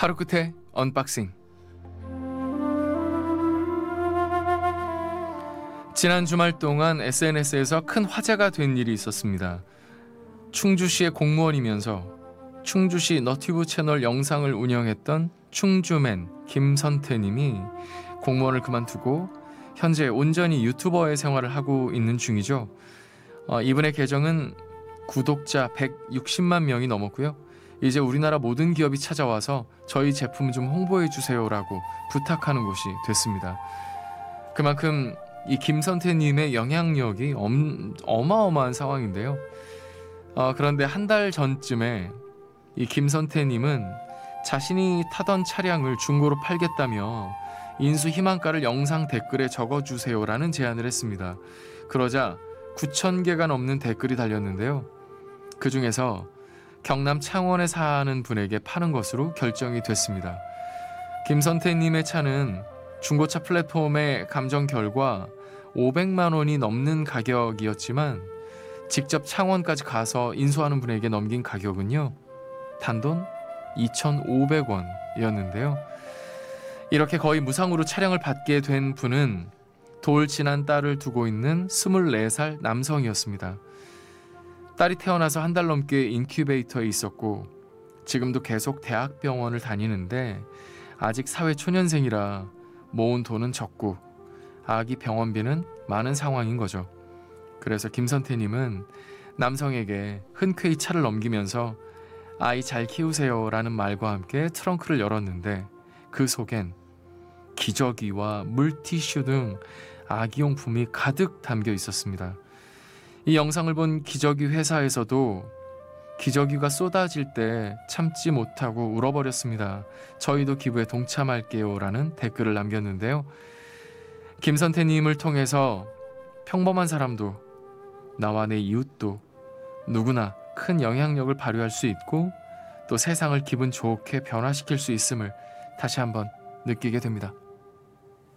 하루 끝에 언박싱. 지난 주말 동안 SNS에서 큰 화제가 된 일이 있었습니다. 충주시의 공무원이면서 충주시 너튜브 채널 영상을 운영했던 충주맨 김선태님이 공무원을 그만두고 현재 온전히 유튜버의 생활을 하고 있는 중이죠. 이분의 계정은 구독자 160만 명이 넘었고요. 이제 우리나라 모든 기업이 찾아와서 저희 제품 좀 홍보해 주세요라고 부탁하는 곳이 됐습니다. 그만큼 이 김선태님의 영향력이 어마어마한 상황인데요. 그런데 한 달 전쯤에 이 김선태님은 자신이 타던 차량을 중고로 팔겠다며 인수 희망가를 영상 댓글에 적어주세요라는 제안을 했습니다. 그러자 9,000개가 넘는 댓글이 달렸는데요. 그 중에서 경남 창원에 사는 분에게 파는 것으로 결정이 됐습니다. 김선태님의 차는 중고차 플랫폼의 감정 결과 500만 원이 넘는 가격이었지만 직접 창원까지 가서 인수하는 분에게 넘긴 가격은요, 단돈 2,500원이었는데요. 이렇게 거의 무상으로 차량을 받게 된 분은 돌 지난 딸을 두고 있는 24살 남성이었습니다. 딸이 태어나서 한 달 넘게 인큐베이터에 있었고 지금도 계속 대학병원을 다니는데 아직 사회초년생이라 모은 돈은 적고 아기 병원비는 많은 상황인 거죠. 그래서 김선태님은 남성에게 흔쾌히 차를 넘기면서 아이 잘 키우세요라는 말과 함께 트렁크를 열었는데 그 속엔 기저귀와 물티슈 등 아기용품이 가득 담겨 있었습니다. 이 영상을 본 기저귀 회사에서도 기저귀가 쏟아질 때 참지 못하고 울어버렸습니다. 저희도 기부에 동참할게요 라는 댓글을 남겼는데요. 김선태님을 통해서 평범한 사람도 나와 내 이웃도 누구나 큰 영향력을 발휘할 수 있고 또 세상을 기분 좋게 변화시킬 수 있음을 다시 한번 느끼게 됩니다.